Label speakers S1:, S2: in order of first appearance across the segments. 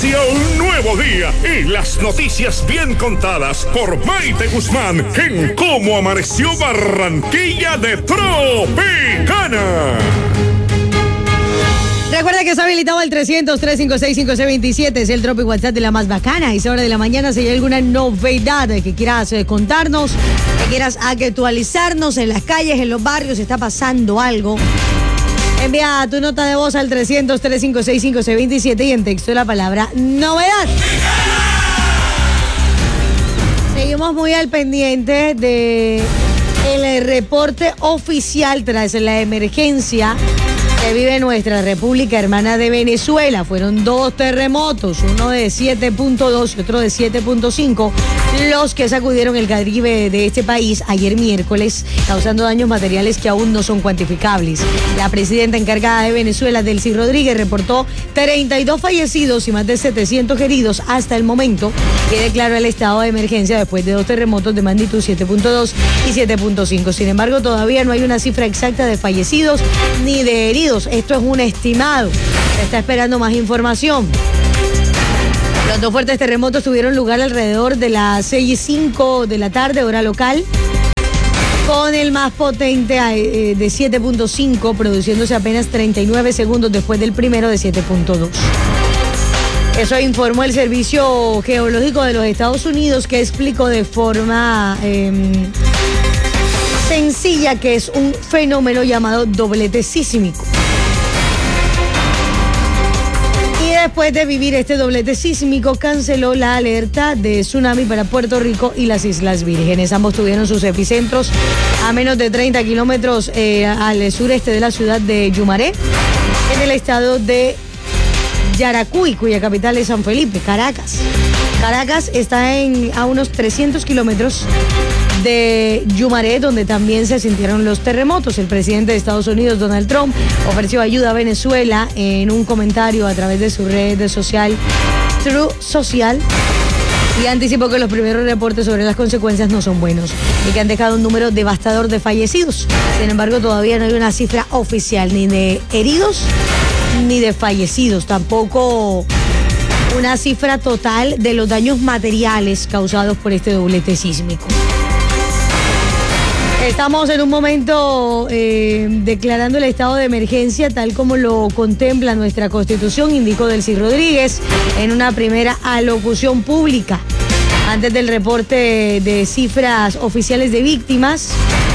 S1: Inicia un nuevo día y las noticias bien contadas por Maite Guzmán en Cómo Amaneció Barranquilla de Tropicana.
S2: Recuerda que está habilitado el 300-356-5627, es el Tropic WhatsApp de la más bacana. A esa hora de la mañana, si hay alguna novedad que quieras contarnos, que quieras actualizarnos en las calles, en los barrios, está pasando algo, envía tu nota de voz al 300-356-5627 y en texto la palabra novedad. Seguimos muy al pendiente de el reporte oficial tras la emergencia que vive nuestra República Hermana de Venezuela. Fueron 2 terremotos, uno de 7.2 y otro de 7.5, los que sacudieron el Caribe de este país ayer miércoles, causando daños materiales que aún no son cuantificables. La presidenta encargada de Venezuela, Delcy Rodríguez, reportó 32 fallecidos y más de 700 heridos hasta el momento, que declaró el estado de emergencia después de 2 terremotos de magnitud 7.2 y 7.5. Sin embargo, todavía no hay una cifra exacta de fallecidos ni de heridos. Esto es un estimado. Se está esperando más información. Los 2 fuertes terremotos tuvieron lugar alrededor de las 6:05 de la tarde, hora local, con el más potente de 7.5, produciéndose apenas 39 segundos después del primero de 7.2. Eso informó el Servicio Geológico de los Estados Unidos, que explicó de forma sencilla que es un fenómeno llamado doblete sísmico. Y después de vivir este doblete sísmico, canceló la alerta de tsunami para Puerto Rico y las Islas Vírgenes. Ambos tuvieron sus epicentros a menos de 30 kilómetros al sureste de la ciudad de Yumaré, en el estado de Yaracuy, cuya capital es San Felipe, Caracas. Caracas está a unos 300 kilómetros de Yumaré, donde también se sintieron los terremotos. El presidente de Estados Unidos, Donald Trump, ofreció ayuda a Venezuela en un comentario a través de su red social Truth Social y anticipó que los primeros reportes sobre las consecuencias no son buenos y que han dejado un número devastador de fallecidos. Sin embargo, todavía no hay una cifra oficial ni de heridos ni de fallecidos, tampoco una cifra total de los daños materiales causados por este doblete sísmico. Estamos en un momento declarando el estado de emergencia tal como lo contempla nuestra Constitución, indicó Delcy Rodríguez en una primera alocución pública. Antes del reporte de cifras oficiales de víctimas,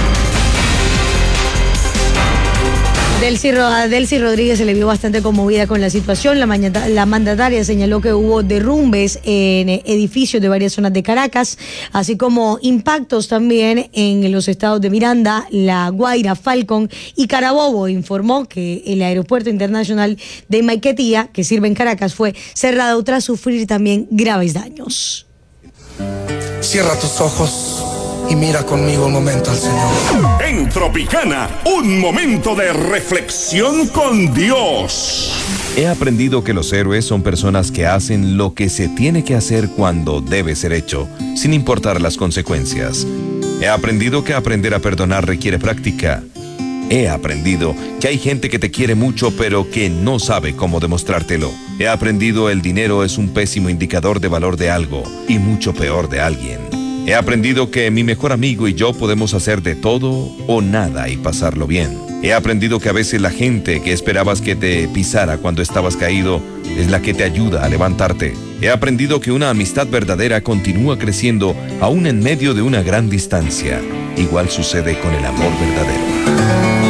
S2: Delcy Rodríguez se le vio bastante conmovida con la situación. La mandataria señaló que hubo derrumbes en edificios de varias zonas de Caracas, así como impactos también en los estados de Miranda, La Guaira, Falcón y Carabobo. Informó que el aeropuerto internacional de Maiquetía, que sirve en Caracas, fue cerrado tras sufrir también graves daños.
S3: Cierra tus ojos y mira conmigo un momento al Señor.
S1: En Tropicana, un momento de reflexión con Dios.
S4: He aprendido que los héroes son personas que hacen lo que se tiene que hacer cuando debe ser hecho, sin importar las consecuencias. He aprendido que aprender a perdonar requiere práctica. He aprendido que hay gente que te quiere mucho pero que no sabe cómo demostrártelo. He aprendido el dinero es un pésimo indicador de valor de algo y mucho peor de alguien. He aprendido que mi mejor amigo y yo podemos hacer de todo o nada y pasarlo bien. He aprendido que a veces la gente que esperabas que te pisara cuando estabas caído es la que te ayuda a levantarte. He aprendido que una amistad verdadera continúa creciendo aún en medio de una gran distancia. Igual sucede con el amor verdadero.